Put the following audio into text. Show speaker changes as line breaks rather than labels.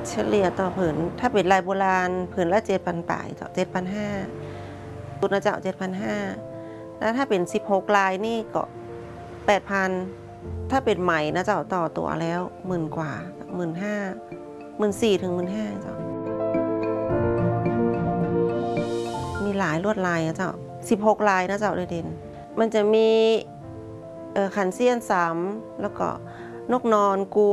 เฉลี่ยต่อผืนถ้าเป็นลายโบราณผืนละ7,000ปลายเจ้า7,500ตุนนะเจ้า7,500แล้วถ้าเป็น16ลายนี่ก็8,000ถ้าเป็นไหมนะเจ้าต่อตัวแล้ว10,000กว่า15,000 14,000 ถึง 15,000เจ้ามีหลายลวดลายนะเจ้า16ลายนะเจ้าเด่นมันจะมีขันเซียนซ้ำแล้วก็นกนอนกู